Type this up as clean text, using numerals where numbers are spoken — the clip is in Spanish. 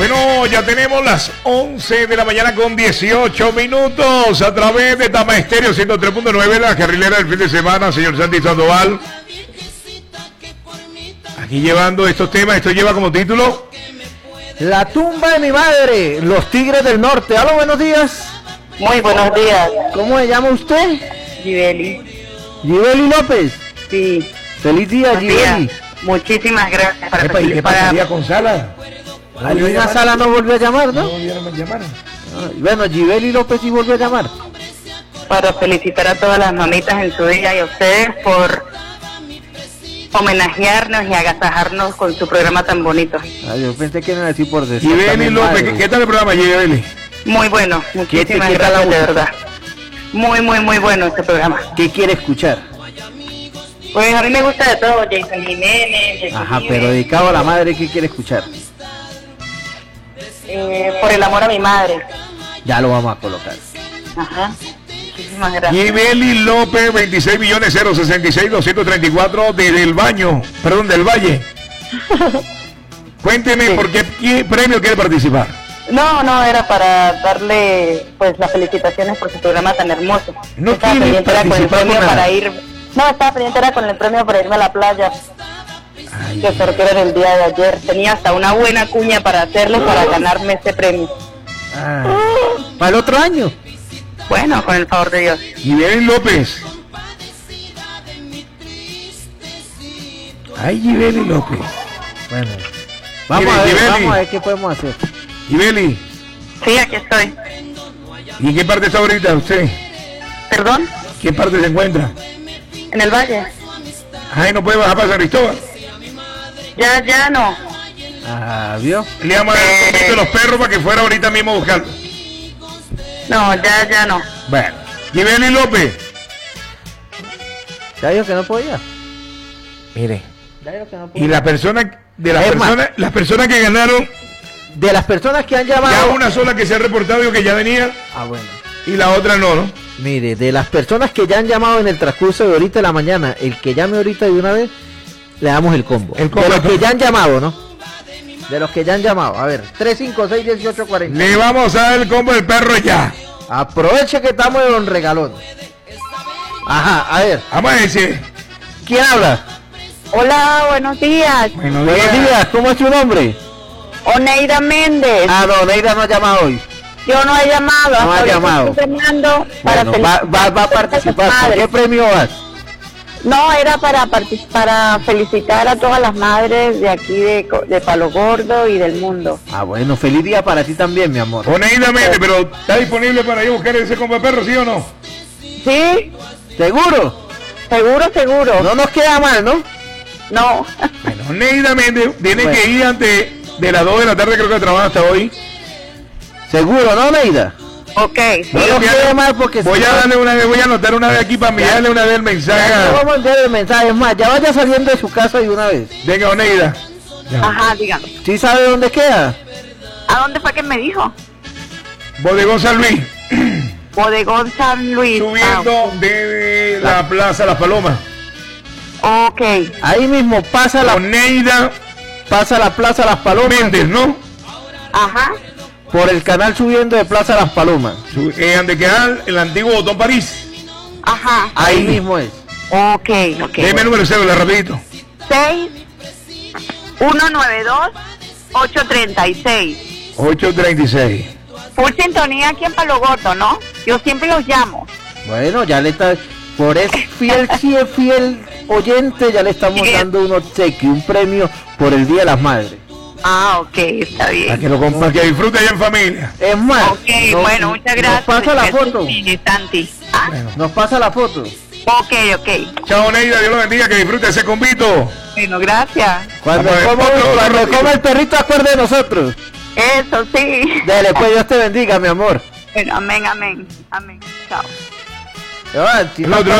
Bueno, ya tenemos las 11 de la mañana con 18 minutos a través de Tama Estéreo 103.9, la carrilera del fin de semana, señor Santi Sandoval. Aquí llevando estos temas, esto lleva como título La tumba de mi madre, los Tigres del Norte. Aló, buenos días. Muy buenos días. ¿Cómo se llama usted? Gibeli. Gibeli López. Sí. Feliz día, Gibeli. Muchísimas gracias. Epa, ¿y qué pasaría con Sala? Alguna Sala no volvió a llamar, ¿no? No volvieron a llamar. Bueno, Gibeli López sí volvió a llamar. Para felicitar a todas las mamitas en su día y a ustedes por homenajearnos y agasajarnos con su programa tan bonito. Ay, yo pensé que iban a decir por decir. Gibeli López, ¿qué tal el programa, Gibeli? Muy bueno, muchísimas ¿Qué tal la gracias, de música? verdad. Muy bueno este programa. ¿Qué quiere escuchar? Pues a mí me gusta de todo, Jason Jiménez, Jesús Ajá, Jiménez. pero dedicado a la madre, ¿qué quiere escuchar? Por el amor a mi madre. Ya lo vamos a colocar. Ajá. Muchísimas gracias. Gibeli López, 26.066.234 del Baño, perdón, del Valle. Cuénteme, Sí. ¿por qué premio quiere participar? No, era para darle pues las felicitaciones por su programa tan hermoso. No Estaba quiere pendiente era con el participar premio con nada. para ir. No, estaba pendiente era con el premio para irme a la playa. Que sortearon el día de ayer. Tenía hasta una buena cuña para hacerlo para ganarme ese premio. ¿Para el otro año? Bueno, con el favor de Dios. Gibeli López. Ay, Gibeli López. Bueno. Mire, Vamos Gibeli. a ver qué podemos hacer. Gibeli, Sí, aquí estoy. ¿y en qué parte está ahorita usted? ¿Perdón? ¿Qué parte se encuentra? ¿En el valle? Ay, no puede bajar para San Cristóbal. Ya no. Ah, ¿vio? Le llama a los perros para que fuera ahorita mismo a buscarlo. No, ya no. Bueno, Gibeli López. Ya dijo que no podía. Mire, Ya dijo que no podía. y la persona, de las Es más. personas, las personas que ganaron, De las personas que han ya llamado... una sola que se ha reportado dijo que ya venía Ah, bueno. y la otra no, ¿no? Mire, de las personas que ya han llamado en el transcurso de ahorita de la mañana, el que llame ahorita de una vez, le damos el combo. El combo. De los que ya han llamado, ¿no? De los que ya han llamado. A ver, 356-1840. Le vamos a dar el combo del perro ya. Aproveche que estamos en un regalón. Ajá, a ver, Vamos a decir, ¿quién habla? Hola, buenos días. buenos Buenos días, ¿cómo es tu nombre? Oneida Méndez. Ah, no, Neida no ha llamado hoy. Yo no he llamado. No ha hasta ahorita llamado. estoy llamando para Bueno, va a participar. ¿Por qué premio vas? No, era para felicitar a todas las madres de aquí de Palo Gordo y del mundo. Ah, bueno, feliz día para ti también, mi amor. Oneida Méndez, pero ¿está disponible para ir a buscar ese combo de perro, sí o no? ¿Sí? ¿Seguro? Seguro. No nos queda mal, ¿no? No. Bueno, Oneida Méndez tiene Bueno. que ir antes de las 2 de la tarde, creo que trabaja hasta hoy. ¿Seguro, no, Neida? Ok. No Voy a nos enviarle- quede mal porque... Voy a darle una vez, voy a anotar una vez aquí para enviarle una vez el mensaje. Ya, vamos a enviar el mensaje. Es más, ya vaya saliendo de su casa de una vez. Venga, Oneida. Ajá, dígame. ¿Sí sabe dónde queda? ¿A dónde fue que me dijo? Bodegón San Luis, Bodegón San Luis. subiendo de la Plaza Las Palomas. Ok. Ahí mismo pasa la Oneida Plaza Las Palomas. Méndez, ¿no? Ajá. Por el canal subiendo de Plaza Las Palomas. Donde queda el antiguo Botón París. Ajá. Ahí mismo es. Ok. Deme el número de cédula, rapidito. 6-192-836. 836. Full sintonía aquí en Palo Gordo, ¿no? Yo siempre los llamo. Bueno, ya le está... Por ese fiel oyente, ya le estamos dando un obsequio, un premio por el Día de las Madres. Ah, ok, está bien. Para que lo compa, que disfrute allá en familia. Es más, Ok, bueno, muchas gracias. Nos pasa la Jesús foto. y Santi. Ah, Nos pasa la foto. ok. Chao, Oneida, Dios lo bendiga, que disfrute ese convito. Bueno, gracias. Cuando Vamos a ver, cuando otro. coma el perrito, acuerde de nosotros. Eso sí. Dale, pues Dios te bendiga, mi amor. Bueno, amén. Chao. Ya va, si El otro.